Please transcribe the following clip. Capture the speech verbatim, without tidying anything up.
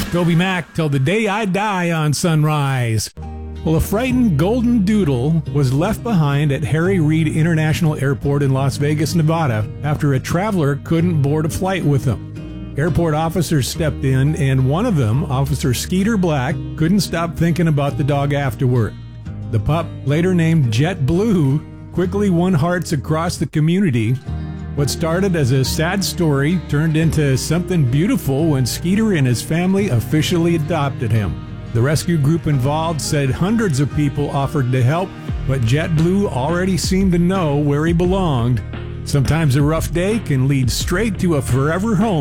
Toby Mac, till the day I die on Sunrise. Well, a frightened golden doodle was left behind at Harry Reid International Airport in Las Vegas, Nevada, after a traveler couldn't board a flight with him. Airport officers stepped in, and one of them, Officer Skeeter Black, couldn't stop thinking about the dog afterward. The pup, later named Jet Blue, quickly won hearts across the community. What started as a sad story turned into something beautiful when Skeeter and his family officially adopted him. The rescue group involved said hundreds of people offered to help, but Jet Blue already seemed to know where he belonged. Sometimes a rough day can lead straight to a forever home.